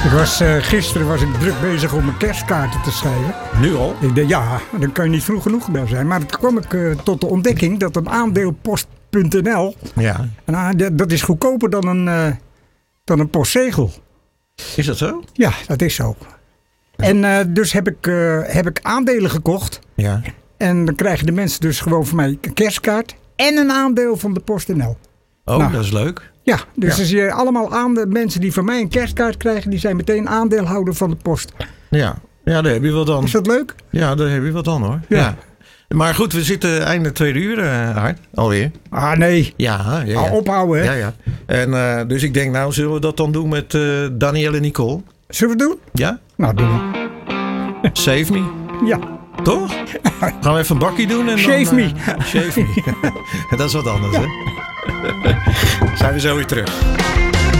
Gisteren was ik druk bezig om mijn kerstkaarten te schrijven. Nu al? Ik dacht, ja, dan kan je niet vroeg genoeg bij zijn. Maar toen kwam ik tot de ontdekking dat een aandeel post.nl... Ja. Dat is goedkoper dan een postzegel. Is dat zo? Ja, dat is zo. En dus heb ik aandelen gekocht. Ja. En dan krijgen de mensen dus gewoon van mij een kerstkaart en een aandeel van de PostNL. Oh, Nou, dat is leuk. Ja, dus als je allemaal mensen die van mij een kerstkaart krijgen, die zijn meteen aandeelhouder van de post. Ja, daar heb je wat dan. Is dat leuk? Ja, daar heb je wat dan hoor. Ja. Maar goed, we zitten einde tweede uur, Hart, alweer. Ah, nee. Ja. Al ophouden, hè? Ja. En dus ik denk, nou zullen we dat dan doen met Danielle en Nicole? Zullen we het doen? Ja? Nou, doen we. Save me. Ja. Toch? Gaan we even een bakkie doen? En Shave dan, me. Shave me. Dat is wat anders, hè? Zijn we zo weer terug.